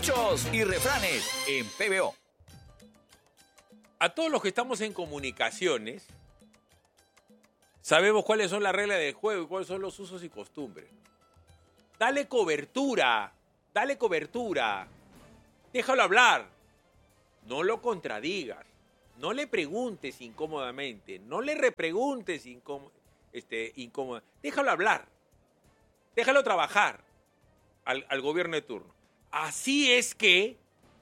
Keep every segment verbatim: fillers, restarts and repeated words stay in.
Dichos y refranes en P B O. A todos los que estamos en comunicaciones, sabemos cuáles son las reglas del juego y cuáles son los usos y costumbres. Dale cobertura, dale cobertura. Déjalo hablar. No lo contradigas. No le preguntes incómodamente. No le repreguntes incómodo, este, incómoda. Déjalo hablar. Déjalo trabajar al, al gobierno de turno. Así es que,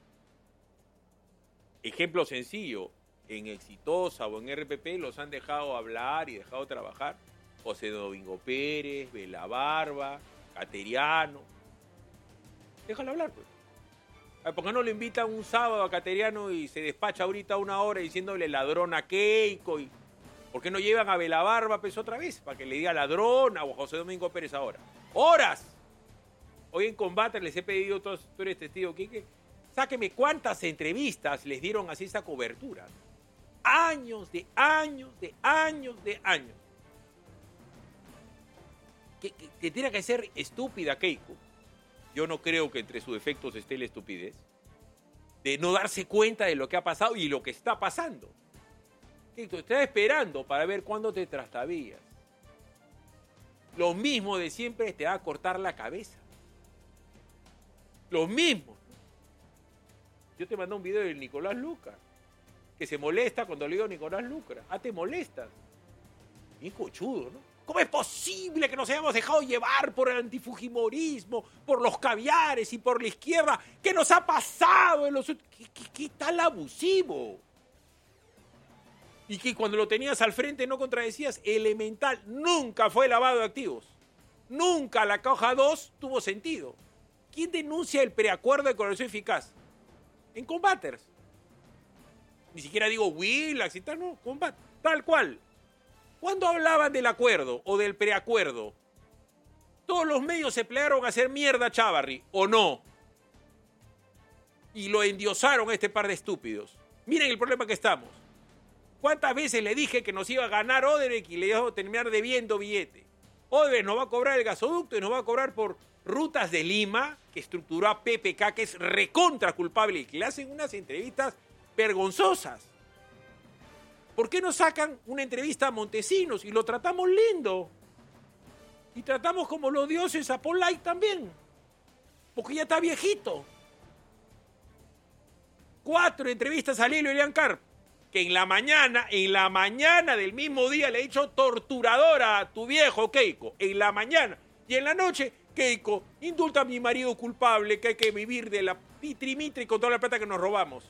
ejemplo sencillo, en Exitosa o en R P P los han dejado hablar y dejado trabajar José Domingo Pérez, Vela Barba, Cateriano. Déjalo hablar, pues. ¿Por qué no lo invitan un sábado a Cateriano y se despacha ahorita una hora diciéndole ladrón a Keiko? Y ¿por qué no llevan a Vela Barba pues, otra vez? Para que le diga ladrón o a José Domingo Pérez ahora. ¡Horas! Hoy en Combate les he pedido, tú eres testigo, Quique, sáqueme cuántas entrevistas les dieron así esa cobertura. Años de años, de años, de años. Que, que, que tiene que ser estúpida Keiko. Yo no creo que entre sus efectos esté la estupidez de no darse cuenta de lo que ha pasado y lo que está pasando. Keiko, estás esperando para ver cuándo te trastabías. Lo mismo de siempre te va a cortar la cabeza. Lo mismo. Yo te mandé un video de Nicolás Lucas, que se molesta cuando le digo Nicolás Lucas. Ah, te molestas. Bien cochudo, ¿no? ¿Cómo es posible que nos hayamos dejado llevar por el antifujimorismo, por los caviares y por la izquierda? ¿Qué nos ha pasado en los... ¿Qué, qué, qué tal abusivo? Y que cuando lo tenías al frente no contradecías. Elemental. Nunca fue lavado de activos. Nunca la caja dos tuvo sentido. ¿Quién denuncia el preacuerdo de colaboración eficaz? En Combaters. Ni siquiera digo Willax y tal, no, Combat, tal cual. ¿Cuándo hablaban del acuerdo o del preacuerdo? Todos los medios se plegaron a hacer mierda a Chávarri, ¿o no? Y lo endiosaron a este par de estúpidos. Miren el problema que estamos. ¿Cuántas veces le dije que nos iba a ganar Odebrecht y le iba a terminar debiendo billete? Odebrecht nos va a cobrar el gasoducto y nos va a cobrar por Rutas de Lima, que estructuró a P P K, que es recontra culpable y que le hacen unas entrevistas vergonzosas. ¿Por qué no sacan una entrevista a Montesinos y lo tratamos lindo? Y tratamos como los dioses a Paul Light también. Porque ya está viejito. Cuatro entrevistas a Lilo Elian Carp, que en la mañana, en la mañana del mismo día le he dicho torturadora a tu viejo Keiko. En la mañana. Y en la noche, Keiko, indulta a mi marido culpable, que hay que vivir de la pitrimitra y con toda la plata que nos robamos.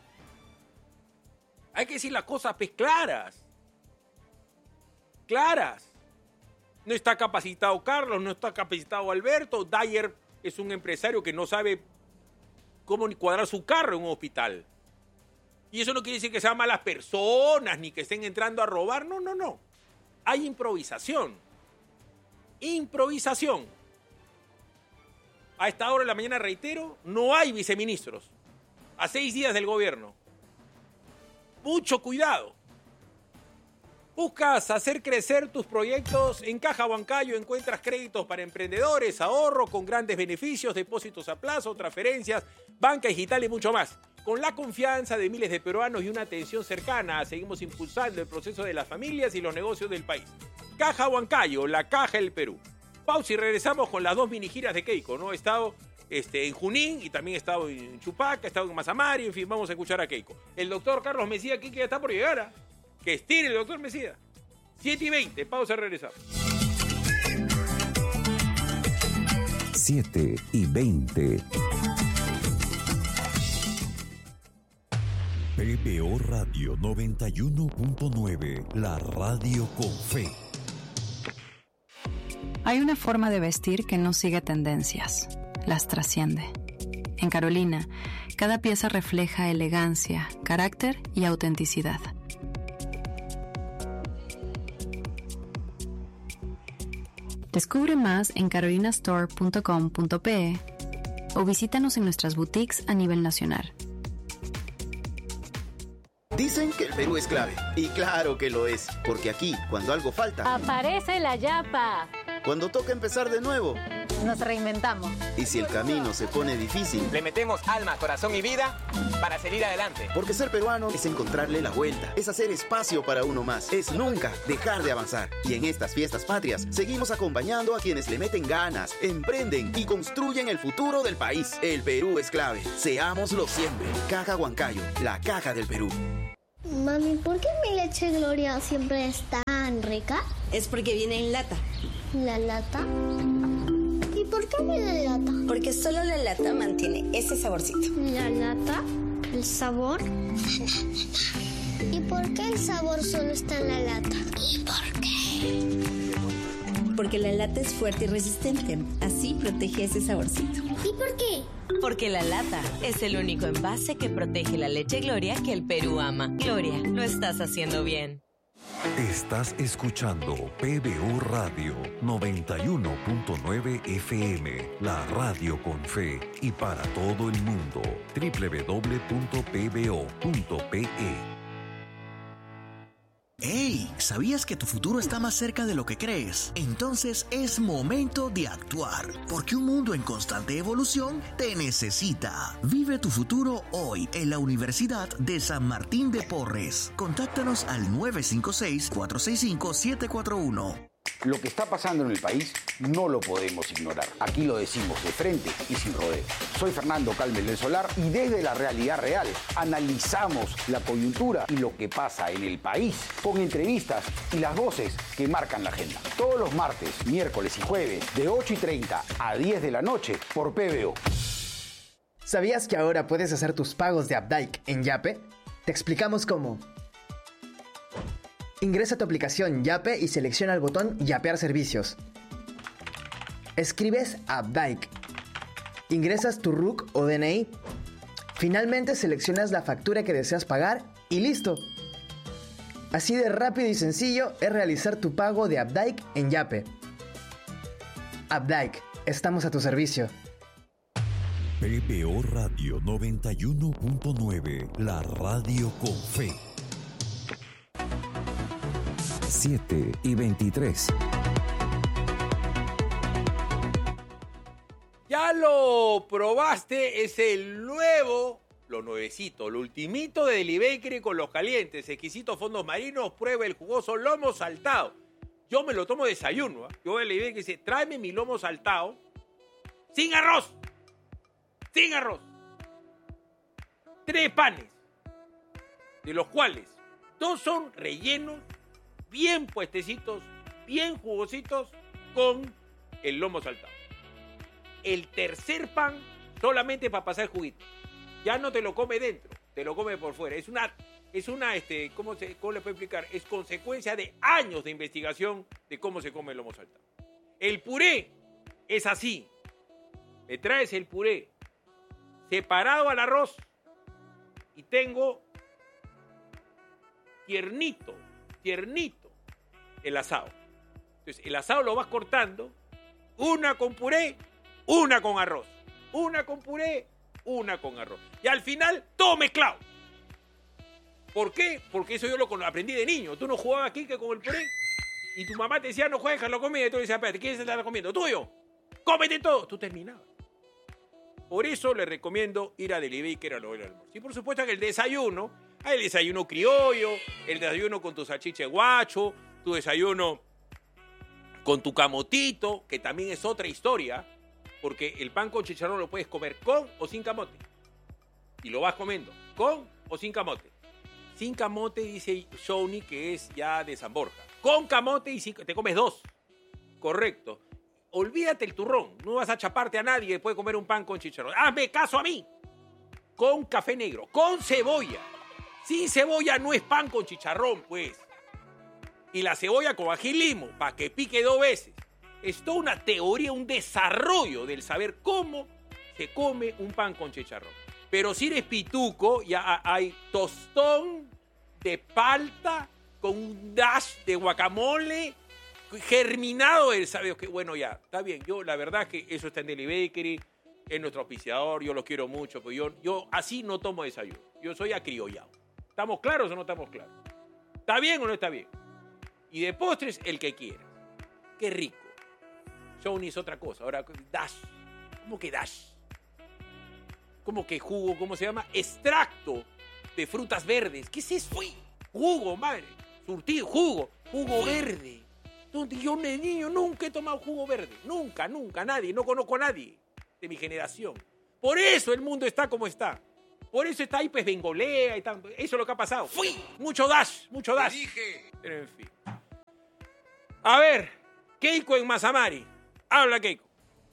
Hay que decir las cosas pues claras. Claras. No está capacitado Carlos, no está capacitado Alberto. Dyer es un empresario que no sabe cómo ni cuadrar su carro en un hospital. Y eso no quiere decir que sean malas personas ni que estén entrando a robar. No, no, no. Hay improvisación. Improvisación. A esta hora de la mañana, reitero, no hay viceministros. A seis días del gobierno. Mucho cuidado. Buscas hacer crecer tus proyectos en Caja Huancayo, encuentras créditos para emprendedores, ahorro con grandes beneficios, depósitos a plazo, transferencias, banca digital y mucho más. Con la confianza de miles de peruanos y una atención cercana, seguimos impulsando el proceso de las familias y los negocios del país. Caja Huancayo, la caja del Perú. Pausa y regresamos con las dos mini giras de Keiko, ¿no? He estado este, en Junín y también he estado en Chupaca, he estado en Mazamari, en fin, vamos a escuchar a Keiko. El doctor Carlos Mesía, Kike, ya está por llegar, ¿eh? Que estire el doctor Mesía. siete y veinte, pausa, regresamos. siete y veinte. P B O Radio noventa y uno punto nueve, la radio con fe. Hay una forma de vestir que no sigue tendencias, las trasciende. En Carolina, cada pieza refleja elegancia, carácter y autenticidad. Descubre más en carolina store punto com punto pe o visítanos en nuestras boutiques a nivel nacional. Dicen que el Perú es clave. Y claro que lo es. Porque aquí, cuando algo falta, aparece la yapa. Cuando toca empezar de nuevo, Nos reinventamos. Y si el camino se pone difícil, le metemos alma, corazón y vida para salir adelante. Porque ser peruano es encontrarle la vuelta, es hacer espacio para uno más, es nunca dejar de avanzar. Y en estas fiestas patrias, seguimos acompañando a quienes le meten ganas, emprenden y construyen el futuro del país. El Perú es clave. Seámoslo siempre. Caja Huancayo, la caja del Perú. Mami, ¿por qué mi leche Gloria siempre es tan rica? Es porque viene en lata. ¿La lata? ¿Y por qué viene en lata? Porque solo la lata mantiene ese saborcito. ¿La lata? ¿El sabor? ¿Y por qué el sabor solo está en la lata? ¿Y por qué? Porque la lata es fuerte y resistente. Así protege ese saborcito. ¿Y por qué? Porque la lata es el único envase que protege la leche Gloria que el Perú ama. Gloria, lo estás haciendo bien. Estás escuchando P B O Radio noventa y uno punto nueve F M, la radio con fe y para todo el mundo. doble u doble u doble u punto p b o punto p e. ¡Hey! ¿Sabías que tu futuro está más cerca de lo que crees? Entonces es momento de actuar, porque un mundo en constante evolución te necesita. Vive tu futuro hoy en la Universidad de San Martín de Porres. Contáctanos al nueve cinco seis, cuatro seis cinco, siete cuatro uno. Lo que está pasando en el país no lo podemos ignorar. Aquí lo decimos de frente y sin rodeo. Soy Fernando Calmel del Solar y desde la realidad real analizamos la coyuntura y lo que pasa en el país con entrevistas y las voces que marcan la agenda. Todos los martes, miércoles y jueves de ocho y treinta a diez de la noche por P B O. ¿Sabías que ahora puedes hacer tus pagos de Updike en Yape? Te explicamos cómo. Ingresa a tu aplicación Yape y selecciona el botón Yapear servicios. Escribes Updike. Ingresas tu R U C o D N I. Finalmente seleccionas la factura que deseas pagar y listo. Así de rápido y sencillo es realizar tu pago de Updike en Yape. Updike, estamos a tu servicio. P B O Radio noventa y uno punto nueve, la radio con fe. siete y veintitrés. Ya lo probaste, es el nuevo, lo nuevecito, lo ultimito de Delibakery con los calientes, exquisitos fondos marinos, prueba el jugoso lomo saltado. Yo me lo tomo de desayuno, ¿eh? Yo voy a Delibakery y dice, tráeme mi lomo saltado sin arroz, sin arroz. Tres panes, de los cuales dos son rellenos, bien puestecitos, bien jugositos, con el lomo saltado. El tercer pan solamente para pasar el juguito. Ya no te lo come dentro, te lo come por fuera. Es una, es una, este, ¿cómo se, cómo le puedo explicar? Es consecuencia de años de investigación de cómo se come el lomo saltado. El puré es así. Me traes el puré separado al arroz y tengo tiernito, tiernito el asado. Entonces el asado lo vas cortando, una con puré, una con arroz, una con puré, una con arroz. Y al final, todo mezclado. ¿Por qué? Porque eso yo lo aprendí de niño. Tú no jugabas aquí que con el puré y tu mamá te decía, no juegues, lo comida. Y tú le decías, espérate, ¿quién se está comiendo? Tuyo. Cómete todo. Tú terminabas. Por eso les recomiendo ir a Delibakery a lo del almuerzo. Y por supuesto que el desayuno, hay el desayuno criollo, el desayuno con tu salchicha de guacho, tu desayuno con tu camotito, que también es otra historia, porque el pan con chicharrón lo puedes comer con o sin camote. Y lo vas comiendo, con o sin camote. Sin camote dice Shawnee que es ya de San Borja. Con camote y sin, te comes dos. Correcto. Olvídate el turrón. No vas a chaparte a nadie después de comer un pan con chicharrón. Hazme caso a mí. Con café negro, con cebolla. Sin cebolla no es pan con chicharrón, pues. Y la cebolla con ají limo, para que pique dos veces. Es toda una teoría, un desarrollo del saber cómo se come un pan con chicharrón. Pero si eres pituco, ya hay tostón de palta con un dash de guacamole germinado del saber que bueno, ya, está bien. Yo, la verdad es que eso está en Delibakery, es nuestro auspiciador, yo lo quiero mucho, pero yo, yo así no tomo desayuno. Yo soy acriollado. ¿Estamos claros o no estamos claros? ¿Está bien o no está bien? Y de postres, el que quieras. Qué rico. Sony es otra cosa. Ahora, Dash. ¿Cómo que Dash? ¿Cómo que jugo? ¿Cómo se llama? Extracto de frutas verdes. ¿Qué es eso? Jugo, madre. Surtido, jugo. Jugo verde. Donde yo de niño nunca he tomado jugo verde. Nunca, nunca, nadie. No conozco a nadie de mi generación. Por eso el mundo está como está. Por eso está ahí, pues, Bengolea y tanto. Eso es lo que ha pasado. ¡Fui! Mucho dash, mucho dash. Dije. Pero en fin. A ver, Keiko en Mazamari. Habla, Keiko.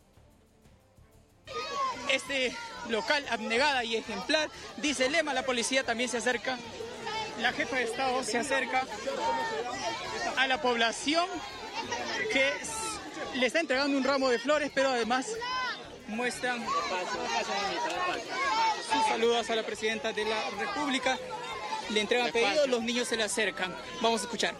Este local abnegada y ejemplar, dice el lema, la policía también se acerca. La jefa de Estado se acerca a la población que le está entregando un ramo de flores, pero además muestran sus saludos a la presidenta de la República. Le entregan pedidos, los niños se le acercan. Vamos a escuchar.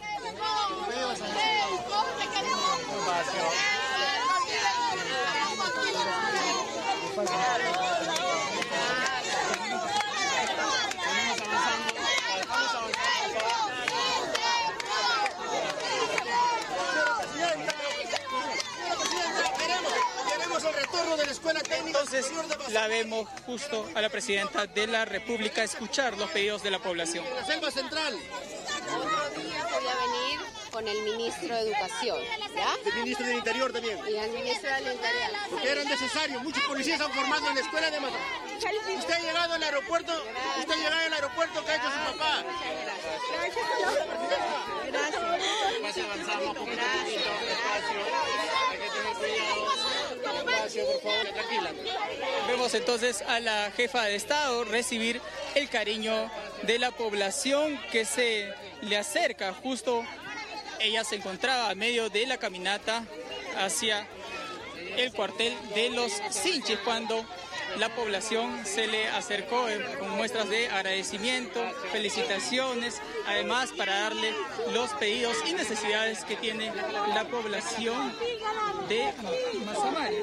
Entonces la vemos justo a la presidenta de la República escuchar los pedidos de la población. La selva central. Voy a venir con el ministro de Educación, ¿ya? El ministro del Interior también. Y el ministro del Interior. Porque eran necesarios. Muchos policías han formado en la escuela de Mazamari. Usted ha llegado al aeropuerto, usted ha llegado al aeropuerto que ha hecho su papá. Gracias. Gracias. Avanzamos poquito a poquito, despacio. Hay que tener cuidado. Despacio, por favor, tranquila. Vemos entonces a la jefa de Estado recibir el cariño de la población que se le acerca. Justo ella se encontraba a medio de la caminata hacia el cuartel de los Sinchis cuando la población se le acercó con muestras de agradecimiento, felicitaciones, además para darle los pedidos y necesidades que tiene la población de Mazamari.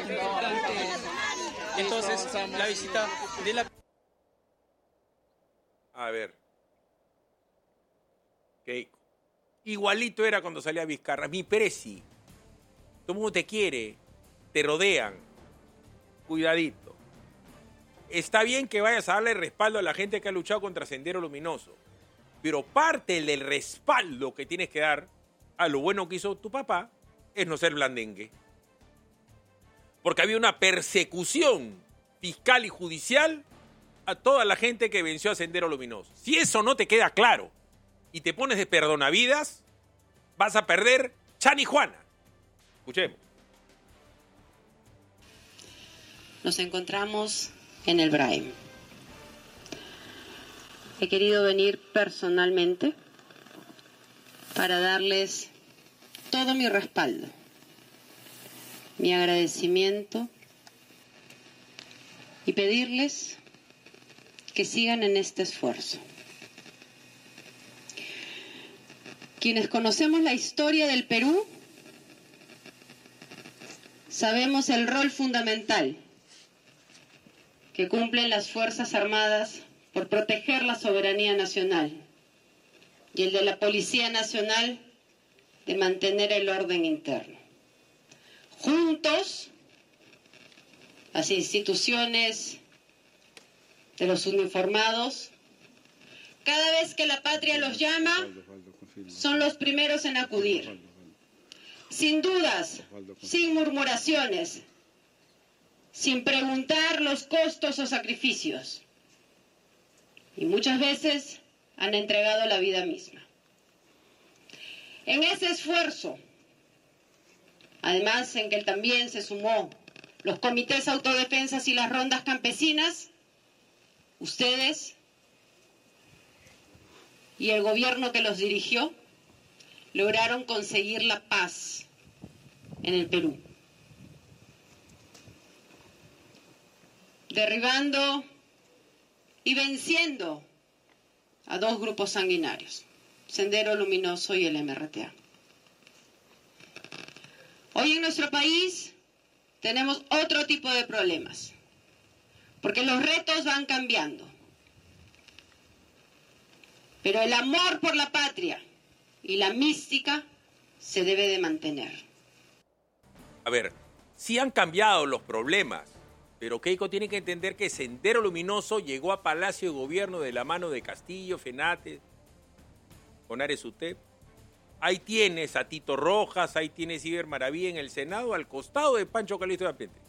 Entonces, la visita de la... A ver. Keiko. Igualito era cuando salía Vizcarra. Mi presi. Todo el mundo te quiere. Te rodean. Cuidadito. Está bien que vayas a darle respaldo a la gente que ha luchado contra Sendero Luminoso. Pero parte del respaldo que tienes que dar a lo bueno que hizo tu papá es no ser blandengue. Porque había una persecución fiscal y judicial a toda la gente que venció a Sendero Luminoso. Si eso no te queda claro y te pones de perdonavidas, vas a perder Chan y Juana. Escuchemos. Nos encontramos en el Braem. He querido venir personalmente para darles todo mi respaldo, mi agradecimiento y pedirles que sigan en este esfuerzo. Quienes conocemos la historia del Perú, sabemos el rol fundamental que cumplen las Fuerzas Armadas por proteger la soberanía nacional y el de la Policía Nacional de mantener el orden interno. Juntos, las instituciones de los uniformados, cada vez que la patria los llama, son los primeros en acudir. Sin dudas, sin murmuraciones, sin preguntar los costos o sacrificios. Y muchas veces han entregado la vida misma. En ese esfuerzo, además en que también se sumó los comités autodefensas y las rondas campesinas, ustedes y el gobierno que los dirigió lograron conseguir la paz en el Perú, derribando y venciendo a dos grupos sanguinarios, Sendero Luminoso y el M R T A. Hoy en nuestro país tenemos otro tipo de problemas, porque los retos van cambiando. Pero el amor por la patria y la mística se debe de mantener. A ver, sí han cambiado los problemas, pero Keiko tiene que entender que Sendero Luminoso llegó a Palacio de Gobierno de la mano de Castillo, Fenate, con Ares U T E P. Ahí tienes a Tito Rojas, ahí tienes Iber Maravilla en el Senado, al costado de Pancho Calixto de Apiente.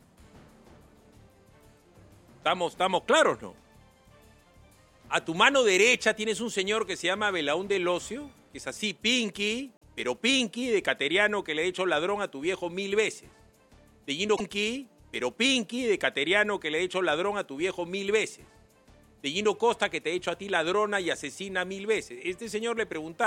¿Estamos, estamos claros, no? A tu mano derecha tienes un señor que se llama Belaún del Ocio, que es así, Pinky, pero Pinky de cateriano que le ha hecho ladrón a tu viejo mil veces. De Gino Pinky, pero Pinky de cateriano que le ha hecho ladrón a tu viejo mil veces. De Gino Costa que te ha hecho a ti ladrona y asesina mil veces. Este señor le preguntaba